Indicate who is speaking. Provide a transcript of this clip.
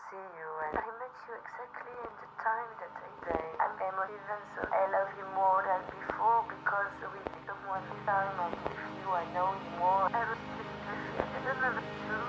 Speaker 1: see you, and I met you exactly in the time that I say I'm emotive, and so I love you more than before because we become one time. I'm with you, I know you more. I was just with you. I don't know if it's true.